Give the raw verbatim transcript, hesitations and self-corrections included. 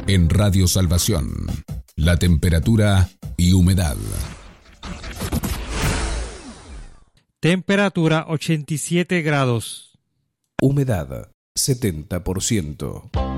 En Radio Salvación, la temperatura y humedad. Temperatura ochenta y siete grados. Humedad setenta por ciento.